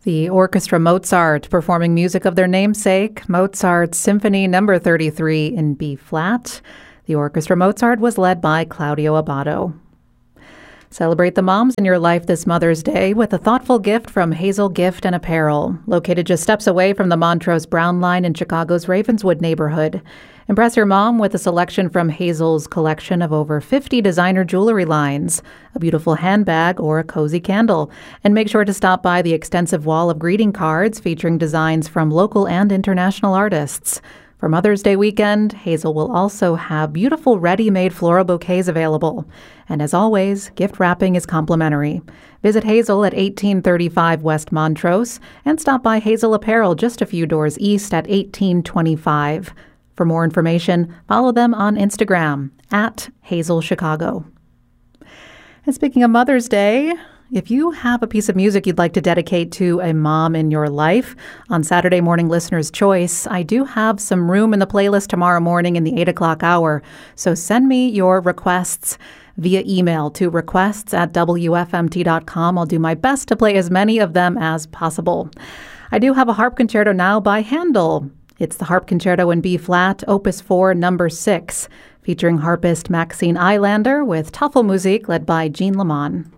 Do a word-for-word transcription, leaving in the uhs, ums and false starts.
The Orchestra Mozart performing music of their namesake, Mozart's Symphony Number thirty-three in B-flat. The Orchestra Mozart was led by Claudio Abbado. Celebrate the moms in your life this Mother's Day with a thoughtful gift from Hazel Gift and Apparel, located just steps away from the Montrose Brown Line in Chicago's Ravenswood neighborhood. Impress your mom with a selection from Hazel's collection of over fifty designer jewelry lines, a beautiful handbag, or a cozy candle. And make sure to stop by the extensive wall of greeting cards featuring designs from local and international artists. For Mother's Day weekend, Hazel will also have beautiful ready-made floral bouquets available. And as always, gift wrapping is complimentary. Visit Hazel at eighteen thirty-five West Montrose and stop by Hazel Apparel just a few doors east at eighteen twenty-five. For more information, follow them on Instagram at Hazel Chicago. And speaking of Mother's Day, if you have a piece of music you'd like to dedicate to a mom in your life, on Saturday Morning Listener's Choice, I do have some room in the playlist tomorrow morning in the eight o'clock hour. So send me your requests via email to requests at W F M T dot com. I'll do my best to play as many of them as possible. I do have a harp concerto now by Handel. It's the Harp Concerto in B-flat, Opus four, number six, featuring harpist Maxine Eilander with Tafelmusik led by Jean Lamont.